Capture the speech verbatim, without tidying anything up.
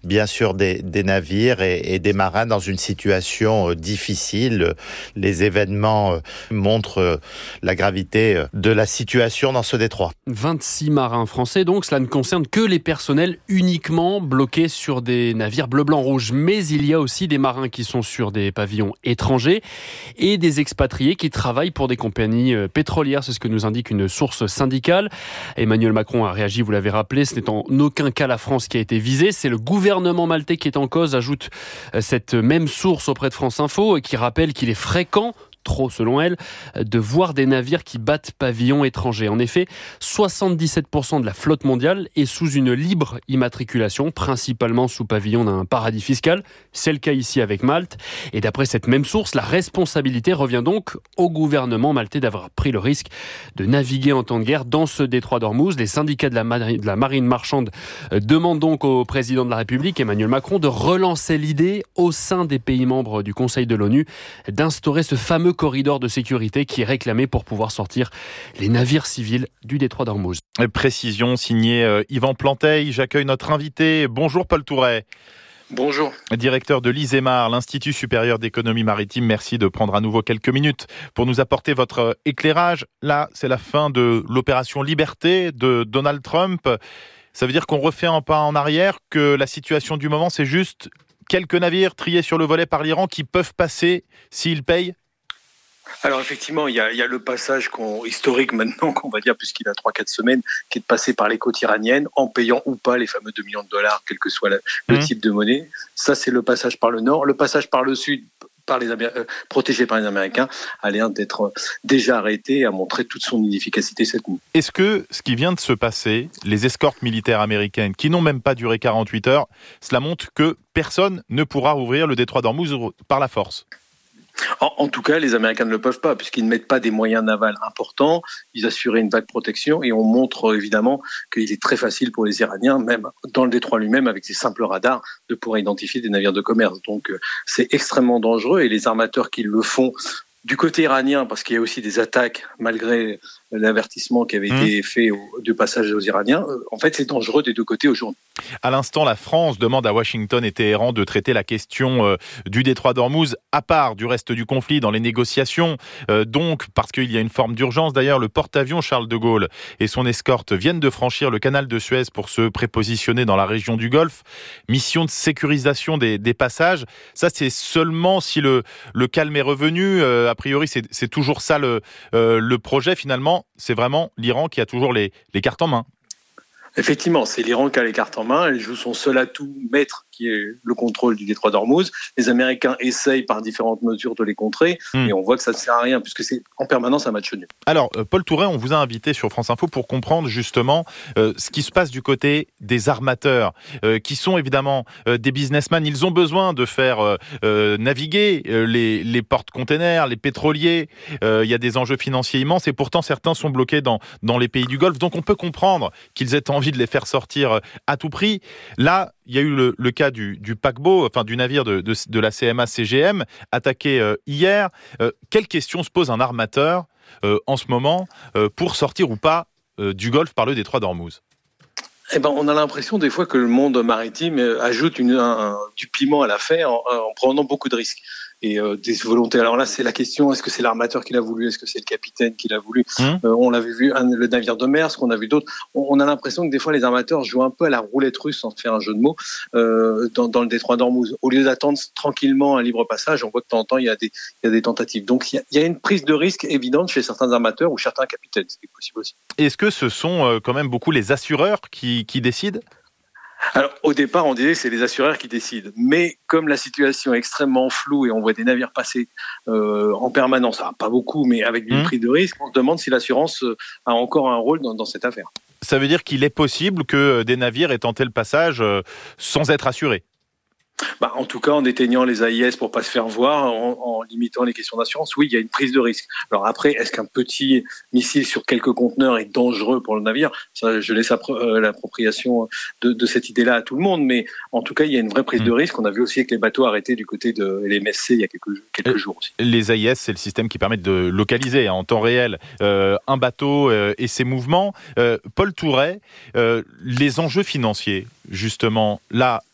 bien sûr des, des navires et, et des marins dans une situation difficile. Les événements montrent la gravité de la situation dans ce détroit. vingt-six marins français, donc cela ne concerne que les personnels uniquement bloqués sur des navires bleu, blanc, rouge. Mais il y a aussi des marins qui sont sur des pavillons étrangers et des expatriés qui travaillent pour des compagnies pétrolières. C'est ce que nous indique une source syndicale. Emmanuel Macron a réagi, vous l'avez rappelé, ce n'est en aucun cas la France qui a été visée. C'est le gouvernement maltais qui est en cause, ajoute cette même source auprès de France Info, qui rappelle qu'il est fréquent, trop selon elle, de voir des navires qui battent pavillon étranger. En effet, soixante-dix-sept pour cent de la flotte mondiale est sous une libre immatriculation, principalement sous pavillon d'un paradis fiscal. C'est le cas ici avec Malte. Et d'après cette même source, la responsabilité revient donc au gouvernement maltais d'avoir pris le risque de naviguer en temps de guerre dans ce détroit d'Ormuz. Les syndicats de la, marine, de la marine marchande demandent donc au président de la République, Emmanuel Macron, de relancer l'idée au sein des pays membres du Conseil de l'ONU d'instaurer ce fameux corridor de sécurité qui est réclamé pour pouvoir sortir les navires civils du détroit d'Ormuz. Précision signée euh, Yvan Planteil. J'accueille notre invité. Bonjour Paul Touret. Bonjour. Directeur de l'I S E M A R, l'Institut supérieur d'économie maritime. Merci de prendre à nouveau quelques minutes pour nous apporter votre éclairage. Là, c'est la fin de l'opération Liberté de Donald Trump. Ça veut dire qu'on refait un pas en arrière, que la situation du moment, c'est juste quelques navires triés sur le volet par l'Iran qui peuvent passer s'ils payent ? Alors effectivement, il y a, il y a le passage qu'on, historique maintenant, qu'on va dire, puisqu'il a trois quatre semaines, qui est de passer par les côtes iraniennes, en payant ou pas les fameux deux millions de dollars, quel que soit la, le mmh. type de monnaie. Ça, c'est le passage par le nord. Le passage par le sud, par les Améri- euh, protégé par les Américains, a l'air d'être déjà arrêté et a montré toute son inefficacité cette nuit. Est-ce que ce qui vient de se passer, les escortes militaires américaines, qui n'ont même pas duré quarante-huit heures, cela montre que personne ne pourra ouvrir le détroit d'Ormuz par la force ? En, en tout cas, les Américains ne le peuvent pas, puisqu'ils ne mettent pas des moyens navals importants, ils assuraient une vague protection, et on montre évidemment qu'il est très facile pour les Iraniens, même dans le détroit lui-même, avec ces simples radars, de pouvoir identifier des navires de commerce. Donc c'est extrêmement dangereux, et les armateurs qui le font du côté iranien, parce qu'il y a aussi des attaques, malgré l'avertissement qui avait mmh. été fait au, du passage aux Iraniens, en fait c'est dangereux des deux côtés aujourd'hui. À l'instant, la France demande à Washington et Téhéran de traiter la question euh, du détroit d'Ormuz à part du reste du conflit dans les négociations. Euh, donc, parce qu'il y a une forme d'urgence, d'ailleurs, le porte-avions Charles de Gaulle et son escorte viennent de franchir le canal de Suez pour se prépositionner dans la région du Golfe. Mission de sécurisation des, des passages. Ça, c'est seulement si le, le calme est revenu. Euh, a priori, c'est, c'est toujours ça le, euh, le projet finalement. C'est vraiment l'Iran qui a toujours les, les cartes en main. Effectivement, c'est l'Iran qui a les cartes en main. Elle joue son seul atout maître, qui est le contrôle du détroit d'Ormuz. Les Américains essayent par différentes mesures de les contrer, mmh. et on voit que ça ne sert à rien, puisque c'est en permanence un match nul. Alors, Paul Touret, on vous a invité sur France Info pour comprendre justement euh, ce qui se passe du côté des armateurs, euh, qui sont évidemment euh, des businessmen. Ils ont besoin de faire euh, euh, naviguer euh, les, les porte-containers, les pétroliers. Euh, il y a des enjeux financiers immenses, et pourtant certains sont bloqués dans, dans les pays du Golfe. Donc on peut comprendre qu'ils aient envie de les faire sortir à tout prix. Là, il y a eu le, le cas du, du paquebot, enfin du navire de, de, de la C M A C G M, attaqué euh, hier. Euh, quelle question se pose un armateur euh, en ce moment euh, pour sortir ou pas euh, du Golfe par le détroit d'Ormuz ? Eh ben, on a l'impression des fois que le monde maritime ajoute une, un, du piment à l'affaire en, en prenant beaucoup de risques. Et euh, des volontés. Alors là, c'est la question, est-ce que c'est l'armateur qui l'a voulu, est-ce que c'est le capitaine qui l'a voulu mmh. euh, On l'avait vu, un, le navire de mer, ce qu'on a vu d'autres. On, on a l'impression que des fois, les armateurs jouent un peu à la roulette russe, sans faire un jeu de mots, euh, dans, dans le détroit d'Ormuz. Au lieu d'attendre tranquillement un libre passage, on voit que de temps en temps, il y a des, il y a des tentatives. Donc, il y a, il y a une prise de risque évidente chez certains armateurs ou certains capitaines, ce qui est possible aussi. Est-ce que ce sont euh, quand même beaucoup les assureurs qui, qui décident ? Alors, au départ, on disait que c'est les assureurs qui décident. Mais comme la situation est extrêmement floue et on voit des navires passer euh, en permanence, alors pas beaucoup, mais avec une mmh. prise de risque, on se demande si l'assurance a encore un rôle dans, dans cette affaire. Ça veut dire qu'il est possible que des navires aient tenté le passage euh, sans être assurés ? Bah, en tout cas, en éteignant les A I S pour ne pas se faire voir, en, en limitant les questions d'assurance, oui, il y a une prise de risque. Alors après, est-ce qu'un petit missile sur quelques conteneurs est dangereux pour le navire ? Ça, je laisse appro- euh, l'appropriation de, de cette idée-là à tout le monde, mais en tout cas, il y a une vraie prise mmh. de risque. On a vu aussi avec les bateaux arrêtés du côté de l'M S C il y a quelques, quelques jours aussi. Les A I S, c'est le système qui permet de localiser hein, en temps réel euh, un bateau euh, et ses mouvements. Euh, Paul Touret, euh, les enjeux financiers, justement, là,